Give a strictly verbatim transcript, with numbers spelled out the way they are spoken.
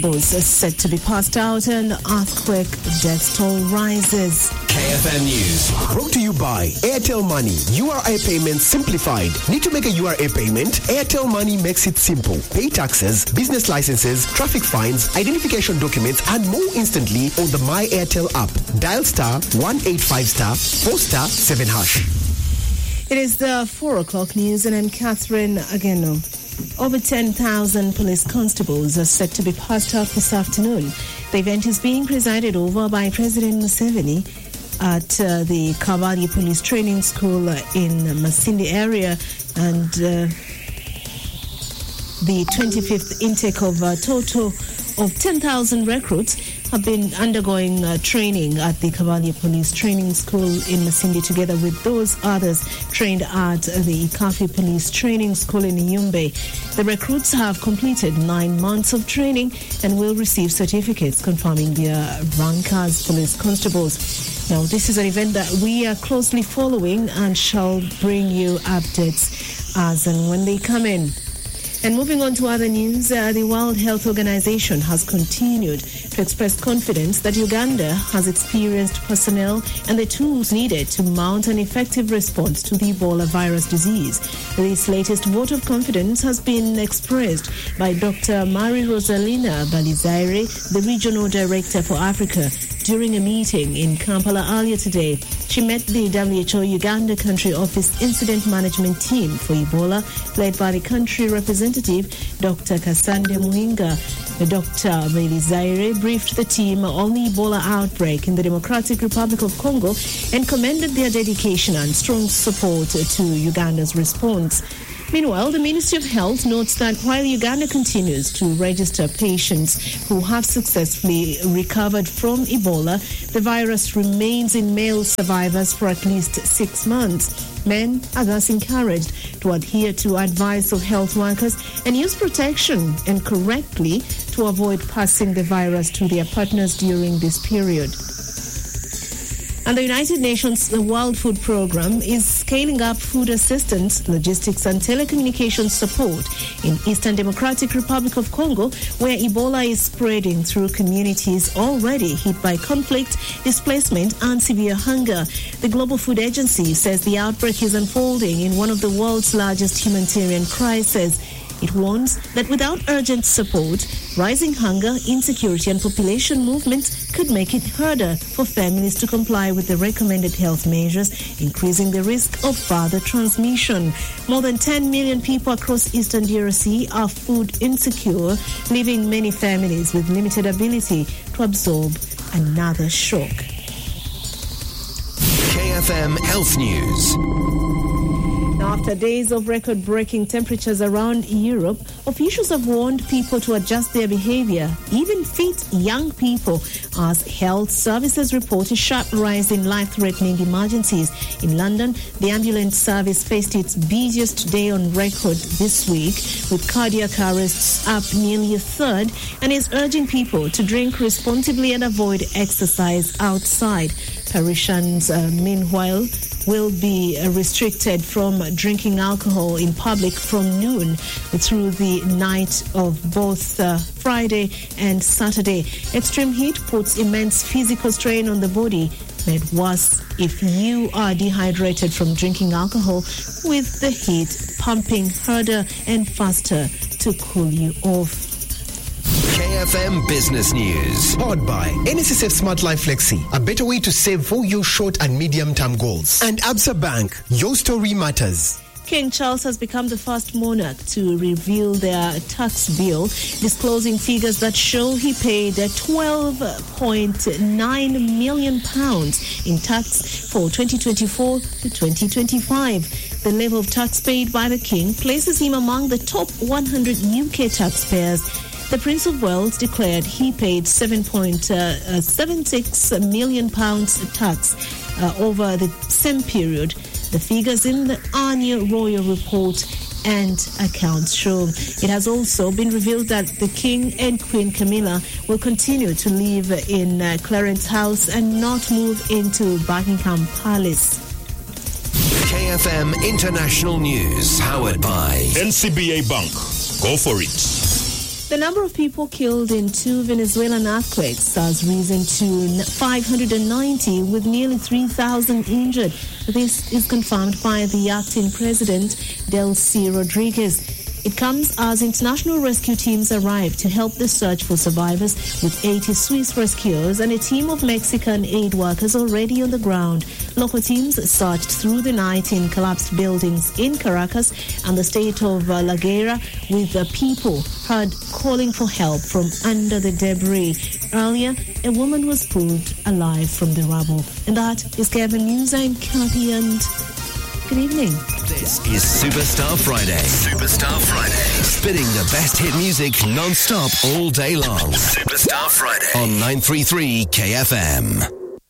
Those are set to be passed out and earthquake death toll rises. K F M News. Brought to you by Airtel Money. U R A payments simplified. Need to make a U R A payment? Airtel Money makes it simple. Pay taxes, business licenses, traffic fines, identification documents, and more instantly on the My Airtel app. Dial star one eight five star four star seven hash. It is the four o'clock news, and I'm Catherine Ageno. Over ten thousand police constables are set to be passed out this afternoon. The event is being presided over by President Museveni at uh, the Kabaale Police Training School in Masindi area, and uh, the twenty-fifth intake of a total of ten thousand recruits have been undergoing uh, training at the Kabaale Police Training School in Masindi, together with those others trained at the Ikafi Police Training School in Yumbe. The recruits have completed nine months of training and will receive certificates confirming their rank as police constables. Now, this is an event that we are closely following and shall bring you updates as and when they come in. And moving on to other news, uh, the World Health Organization has continued to express confidence that Uganda has experienced personnel and the tools needed to mount an effective response to the Ebola virus disease. This latest vote of confidence has been expressed by Doctor Mary Rosalina Balizaire, the Regional Director for Africa, during a meeting in Kampala earlier today. She met the W H O Uganda Country Office Incident Management Team for Ebola, led by the country representative, Doctor Kasande Muhinga. Doctor Balizaire briefed the team on the Ebola outbreak in the Democratic Republic of Congo and commended their dedication and strong support to Uganda's response. Meanwhile, the Ministry of Health notes that while Uganda continues to register patients who have successfully recovered from Ebola, the virus remains in male survivors for at least six months. Men are thus encouraged to adhere to advice of health workers and use protection and correctly to avoid passing the virus to their partners during this period. And the United Nations the World Food Programme is scaling up food assistance, logistics and telecommunications support in Eastern Democratic Republic of Congo, where Ebola is spreading through communities already hit by conflict, displacement and severe hunger. The Global Food Agency says the outbreak is unfolding in one of the world's largest humanitarian crises. It warns that without urgent support, rising hunger, insecurity and population movements could make it harder for families to comply with the recommended health measures, increasing the risk of further transmission. More than ten million people across Eastern D R C are food insecure, leaving many families with limited ability to absorb another shock. K F M Health News. After days of record-breaking temperatures around Europe, officials have warned people to adjust their behavior, even fit young people, as health services report a sharp rise in life-threatening emergencies. In London, the ambulance service faced its busiest day on record this week, with cardiac arrests up nearly a third, and is urging people to drink responsibly and avoid exercise outside. Parisians, uh, meanwhile, will be uh, restricted from drinking alcohol in public from noon through the night of both uh, Friday and Saturday. Extreme heat puts immense physical strain on the body, made worse if you are dehydrated from drinking alcohol, with the heat pumping harder and faster to cool you off. K F M Business News. Powered by N S S F Smart Life Flexi, a better way to save for your short and medium-term goals. And Absa Bank, your story matters. King Charles has become the first monarch to reveal their tax bill, disclosing figures that show he paid twelve point nine million pounds in tax for twenty twenty-four to twenty twenty-five. The level of tax paid by the King places him among the top one hundred U K taxpayers. The Prince of Wales declared he paid seven point seven six million pounds tax uh, over the same period. The figures in the annual royal report and accounts show. It has also been revealed that the King and Queen Camilla will continue to live in uh, Clarence House and not move into Buckingham Palace. K F M International News, powered by N C B A Bank. Go for it. The number of people killed in two Venezuelan earthquakes has risen to five hundred ninety, with nearly three thousand injured. This is confirmed by the acting president, Delcy Rodriguez. It comes as international rescue teams arrive to help the search for survivors, with eighty Swiss rescuers and a team of Mexican aid workers already on the ground. Local teams searched through the night in collapsed buildings in Caracas and the state of uh, La Guaira, with the people heard calling for help from under the debris. Earlier, a woman was pulled alive from the rubble. And that is Kevin News. I'm Kathy, and good evening. This is Superstar Friday. Superstar Friday. Spinning the best hit music non-stop all day long. Superstar Friday on nine three three K F M.